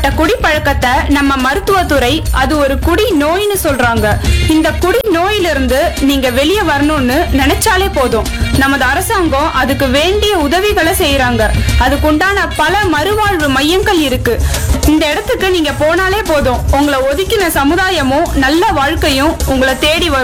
குடிப்பழக்கத்தை நம்ம மருத்துவத்துறை அது ஒரு குடி நோய்னு சொல்றாங்க. இந்த குடி நோயிலிருந்து நீங்க வெளியே வரணும்னு நினைச்சாலே போதும். நமது அரசாங்கம் அதுக்கு வேண்டிய உதவிகளை செய்யறாங்க. அதுக்குண்டான பல மறுவாழ்வு மையங்கள் இருக்கு. இந்த இடத்துக்கு நீங்க போனாலே போதும், உங்களை ஒதுக்கின சமுதாயமும் நல்ல வாழ்க்கையும் உங்களை தேடி வரும்.